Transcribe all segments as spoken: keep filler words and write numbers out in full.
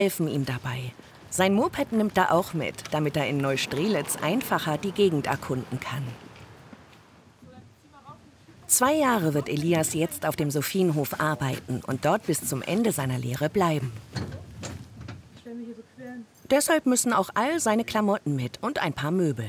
helfen ihm dabei. Sein Moped nimmt er auch mit, damit er in Neustrelitz einfacher die Gegend erkunden kann. Zwei Jahre wird Elias jetzt auf dem Sophienhof arbeiten und dort bis zum Ende seiner Lehre bleiben. Deshalb müssen auch all seine Klamotten mit und ein paar Möbel.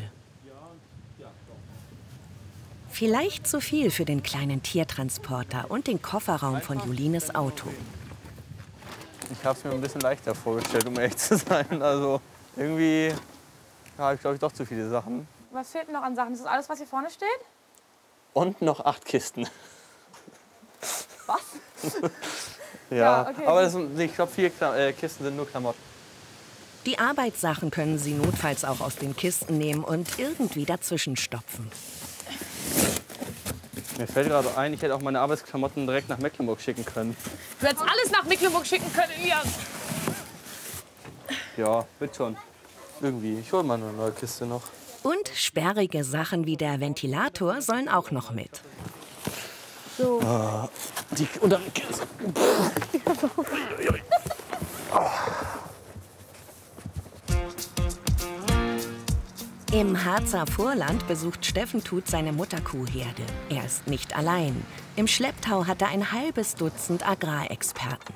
Vielleicht zu viel für den kleinen Tiertransporter und den Kofferraum von Julines Auto. Ich habe es mir ein bisschen leichter vorgestellt, um ehrlich zu sein. Also irgendwie habe ich, glaube ich, doch zu viele Sachen. Was fehlt noch an Sachen? Ist das alles, was hier vorne steht? Und noch acht Kisten. Was? ja, ja okay. Aber das sind, ich glaube, vier Kla äh, Kisten sind nur Klamotten. Die Arbeitssachen können sie notfalls auch aus den Kisten nehmen und irgendwie dazwischen stopfen. Mir fällt gerade ein, ich hätte auch meine Arbeitsklamotten direkt nach Mecklenburg schicken können. Du hättest alles nach Mecklenburg schicken können, Elias. Ja, wird schon. Irgendwie. Ich hole mal eine neue Kiste noch. Und sperrige Sachen wie der Ventilator sollen auch noch mit. So. Ah, die unter Kiste. Im Harzer Vorland besucht Steffen Tuth seine Mutterkuhherde. Er ist nicht allein. Im Schlepptau hat er ein halbes Dutzend Agrarexperten.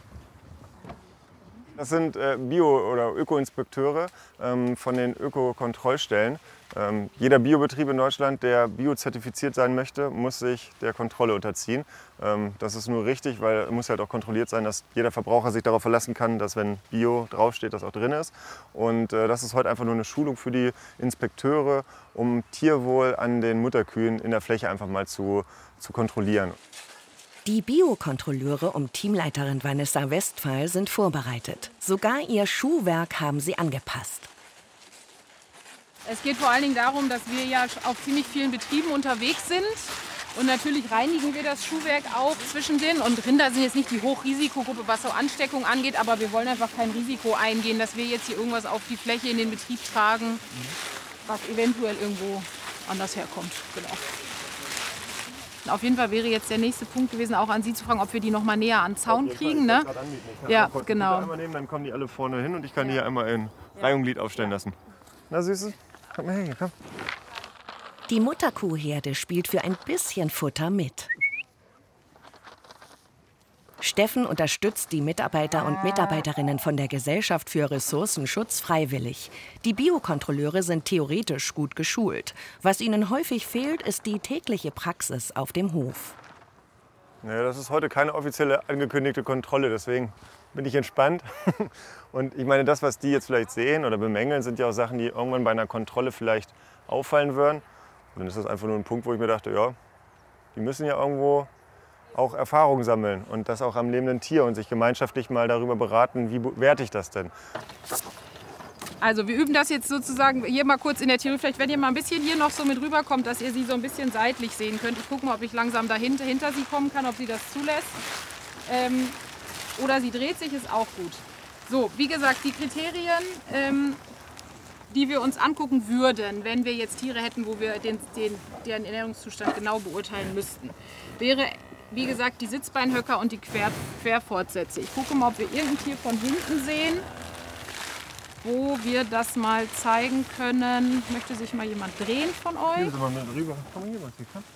Das sind äh, Bio- oder Öko-Inspekteure ähm, von den Öko-Kontrollstellen. Ähm, jeder Biobetrieb in Deutschland, der biozertifiziert sein möchte, muss sich der Kontrolle unterziehen. Ähm, das ist nur richtig, weil es muss halt auch kontrolliert sein, dass jeder Verbraucher sich darauf verlassen kann, dass wenn Bio draufsteht, das auch drin ist. Und äh, das ist heute einfach nur eine Schulung für die Inspekteure, um Tierwohl an den Mutterkühen in der Fläche einfach mal zu, zu kontrollieren. Die Biokontrolleure um Teamleiterin Vanessa Westphal sind vorbereitet. Sogar ihr Schuhwerk haben sie angepasst. Es geht vor allen Dingen darum, dass wir ja auf ziemlich vielen Betrieben unterwegs sind. Und natürlich reinigen wir das Schuhwerk auch zwischendrin. Und Rinder sind jetzt nicht die Hochrisikogruppe, was so Ansteckung angeht. Aber wir wollen einfach kein Risiko eingehen, dass wir jetzt hier irgendwas auf die Fläche in den Betrieb tragen, was eventuell irgendwo anders herkommt. Genau. Auf jeden Fall wäre jetzt der nächste Punkt gewesen, auch an Sie zu fragen, ob wir die noch mal näher an den Zaun kriegen. Ne? Ja, genau. Einmal nehmen, dann kommen die alle vorne hin und ich kann die hier einmal in Reihe und Glied aufstellen lassen. Na Süßes, komm mal her, hier, komm. Die Mutterkuhherde spielt für ein bisschen Futter mit. Steffen unterstützt die Mitarbeiter und Mitarbeiterinnen von der Gesellschaft für Ressourcenschutz freiwillig. Die Biokontrolleure sind theoretisch gut geschult. Was ihnen häufig fehlt, ist die tägliche Praxis auf dem Hof. Ja, das ist heute keine offizielle angekündigte Kontrolle, deswegen bin ich entspannt. Und ich meine, das, was die jetzt vielleicht sehen oder bemängeln, sind ja auch Sachen, die irgendwann bei einer Kontrolle vielleicht auffallen würden. Und dann ist das einfach nur ein Punkt, wo ich mir dachte, ja, die müssen ja irgendwo auch Erfahrung sammeln und das auch am lebenden Tier und sich gemeinschaftlich mal darüber beraten, wie werte ich das denn? Also wir üben das jetzt sozusagen hier mal kurz in der Theorie. Vielleicht, wenn ihr mal ein bisschen hier noch so mit rüberkommt, dass ihr sie so ein bisschen seitlich sehen könnt. Ich gucke mal, ob ich langsam dahinter hinter sie kommen kann, ob sie das zulässt. Ähm, oder sie dreht sich, ist auch gut. So, wie gesagt, die Kriterien, ähm, die wir uns angucken würden, wenn wir jetzt Tiere hätten, wo wir den, den, deren Ernährungszustand genau beurteilen müssten, wäre, wie gesagt, die Sitzbeinhöcker und die Quer, Querfortsätze. Ich gucke mal, ob wir irgendein Tier von hinten sehen, wo wir das mal zeigen können. Möchte sich mal jemand drehen von euch? Hier sind wir mit rüber. Komm hier, was hier kann.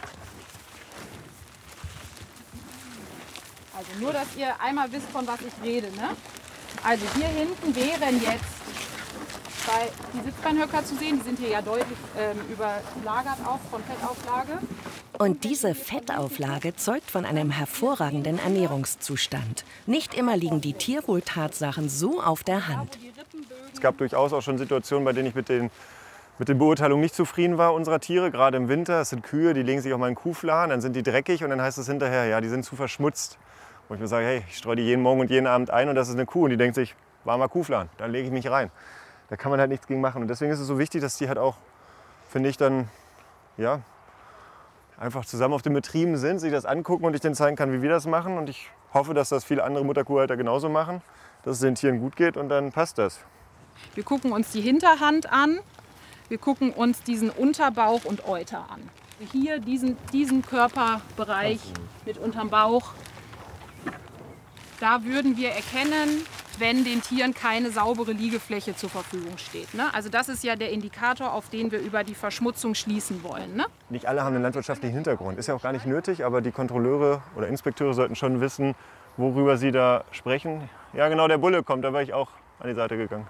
Also nur, dass ihr einmal wisst, von was ich rede. Ne? Also hier hinten wären jetzt zwei, die Sitzbeinhöcker zu sehen. Die sind hier ja deutlich ähm, überlagert auch von Fettauflage. Und diese Fettauflage zeugt von einem hervorragenden Ernährungszustand. Nicht immer liegen die Tierwohltatsachen so auf der Hand. Es gab durchaus auch schon Situationen, bei denen ich mit den, mit den Beurteilungen nicht zufrieden war unserer Tiere. Gerade im Winter, es sind Kühe, die legen sich auf meinen Kuhfladen, dann sind die dreckig und dann heißt es hinterher, ja, die sind zu verschmutzt. Wo ich mir sage, hey, ich streue die jeden Morgen und jeden Abend ein und das ist eine Kuh. Und die denkt sich, warmer Kuhfladen, da lege ich mich rein. Da kann man halt nichts gegen machen. Und deswegen ist es so wichtig, dass die halt auch, finde ich, dann ja, einfach zusammen auf den Betrieben sind, sich das angucken und ich denen zeigen kann, wie wir das machen. Und ich hoffe, dass das viele andere Mutterkuhhalter genauso machen, dass es den Tieren gut geht und dann passt das. Wir gucken uns die Hinterhand an, wir gucken uns diesen Unterbauch und Euter an. Hier diesen, diesen Körperbereich mit unterm Bauch, da würden wir erkennen, wenn den Tieren keine saubere Liegefläche zur Verfügung steht. Ne? Also das ist ja der Indikator, auf den wir über die Verschmutzung schließen wollen. Ne? Nicht alle haben einen landwirtschaftlichen Hintergrund. Ist ja auch gar nicht nötig, aber die Kontrolleure oder Inspekteure sollten schon wissen, worüber sie da sprechen. Ja, genau, der Bulle kommt, da war ich auch an die Seite gegangen.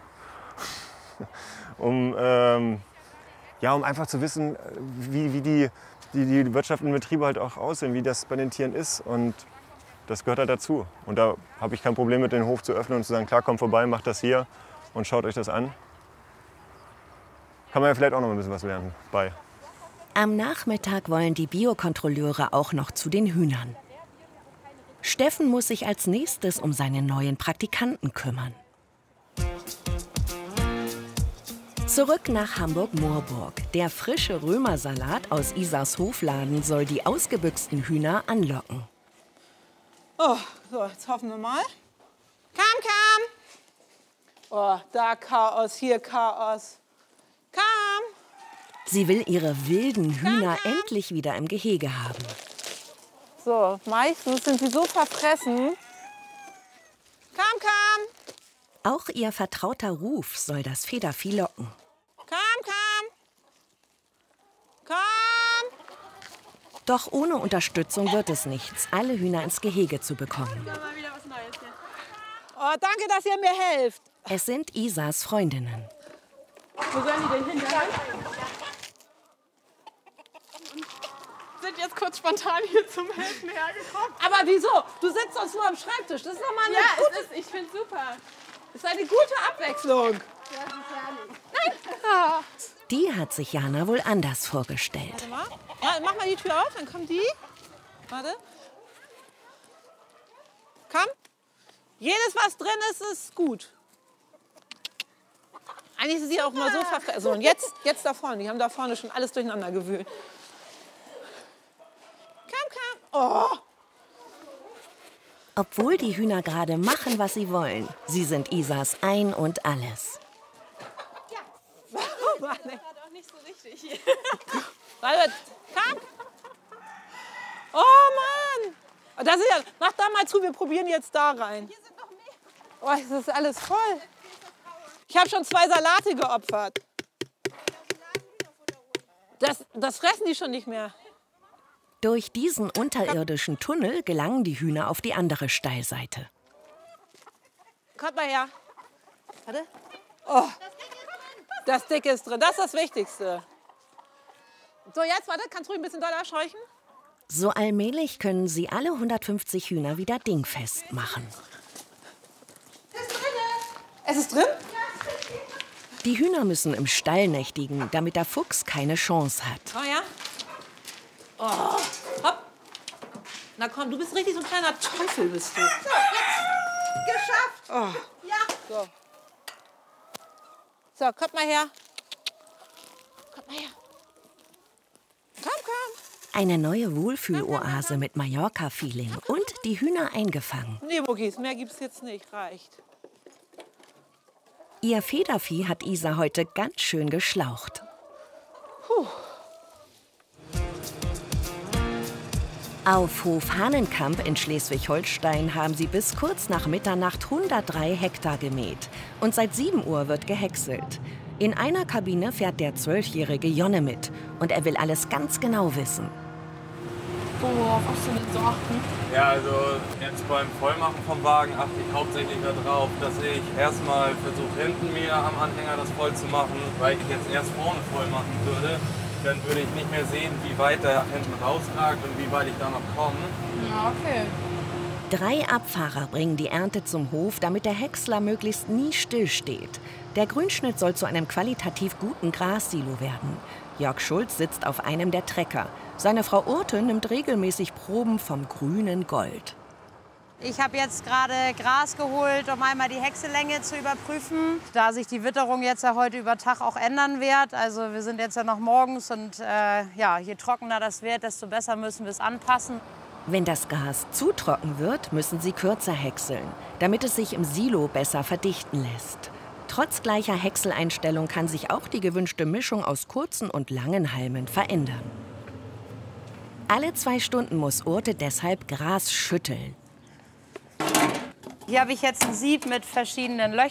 um, ähm, ja, um einfach zu wissen, wie, wie die, die, die wirtschaftlichen Betriebe halt auch aussehen, wie das bei den Tieren ist. Und das gehört halt dazu. Und da habe ich kein Problem mit, den Hof zu öffnen und zu sagen, klar, kommt vorbei, macht das hier und schaut euch das an. Kann man ja vielleicht auch noch ein bisschen was lernen bei. Am Nachmittag wollen die Biokontrolleure auch noch zu den Hühnern. Steffen muss sich als nächstes um seine neuen Praktikanten kümmern. Zurück nach Hamburg-Moorburg. Der frische Römersalat aus Isas Hofladen soll die ausgebüxten Hühner anlocken. Oh, so, jetzt hoffen wir mal. Kam, kam! Oh, da Chaos, hier Chaos. Kam! Sie will ihre wilden Hühner endlich wieder im Gehege haben. So, meistens sind sie so verfressen. Kam, kam! Auch ihr vertrauter Ruf soll das Federvieh locken. Kam, kam! Kam! Doch ohne Unterstützung wird es nichts, alle Hühner ins Gehege zu bekommen. Oh, danke, dass ihr mir helft. Es sind Isas Freundinnen. Wo sollen die denn hin? Sind jetzt kurz spontan hier zum Helfen hergekommen. Aber wieso? Du sitzt sonst nur am Schreibtisch. Das ist doch mal eine Ja, gute, es ist, ich finde super. ist eine gute Abwechslung. Die hat sich Jana wohl anders vorgestellt. Warte mal. Ja, mach mal die Tür auf, dann kommt die. Warte. Komm. Jedes, was drin ist, ist gut. Eigentlich ist sie auch mal so verfressen. So, und jetzt, jetzt da vorne. Die haben da vorne schon alles durcheinander gewühlt. Komm, komm. Oh. Obwohl die Hühner gerade machen, was sie wollen. Sie sind Isas Ein und Alles. Oh Mann, ey. Warte, komm. Oh Mann. Das ist ja, mach da mal zu, wir probieren jetzt da rein. Oh, das ist alles voll. Ich habe schon zwei Salate geopfert. Das, das fressen die schon nicht mehr. Durch diesen unterirdischen Tunnel gelangen die Hühner auf die andere Steilseite. Kommt mal her. Warte. Oh, das Dicke ist drin. Das ist das Wichtigste. So, jetzt, warte, kannst du ruhig ein bisschen doller scheuchen? So allmählich können sie alle hundertfünfzig Hühner wieder dingfest machen. Es ist drin? Die Hühner müssen im Stall nächtigen, damit der Fuchs keine Chance hat. Oh ja. Oh, hopp. Na komm, du bist richtig so ein kleiner Teufel, bist du. So, jetzt geschafft. Oh. Ja. So. So, kommt mal her. Kommt mal her. Komm, komm. Eine neue Wohlfühloase mit Mallorca-Feeling und die Hühner eingefangen. Nee, Muckis, mehr gibt's jetzt nicht. Reicht. Ihr Federvieh hat Isa heute ganz schön geschlaucht. Puh. Auf Hof Hahnenkamp in Schleswig-Holstein haben sie bis kurz nach Mitternacht hundertdrei Hektar gemäht. Und seit sieben Uhr wird gehäckselt. In einer Kabine fährt der zwölfjährige Jonne mit. Und er will alles ganz genau wissen. Worauf hast du denn so achten? Ja, also jetzt beim Vollmachen vom Wagen achte ich hauptsächlich darauf, dass ich erstmal versuche, hinten mir am Anhänger das voll zu machen, weil ich jetzt erst vorne voll machen würde. Dann würde ich nicht mehr sehen, wie weit der hinten rausragt und wie weit ich da noch komme. Ja, okay. Drei Abfahrer bringen die Ernte zum Hof, damit der Häcksler möglichst nie stillsteht. Der Grünschnitt soll zu einem qualitativ guten Grassilo werden. Jörg Schulz sitzt auf einem der Trecker. Seine Frau Urte nimmt regelmäßig Proben vom grünen Gold. Ich habe jetzt gerade Gras geholt, um einmal die Häcksellänge zu überprüfen. Da sich die Witterung jetzt ja heute über Tag auch ändern wird, also wir sind jetzt ja noch morgens und äh, ja, je trockener das wird, desto besser müssen wir es anpassen. Wenn das Gras zu trocken wird, müssen sie kürzer häckseln, damit es sich im Silo besser verdichten lässt. Trotz gleicher Häckseleinstellung kann sich auch die gewünschte Mischung aus kurzen und langen Halmen verändern. Alle zwei Stunden muss Urte deshalb Gras schütteln. Hier habe ich jetzt ein Sieb mit verschiedenen Löchern.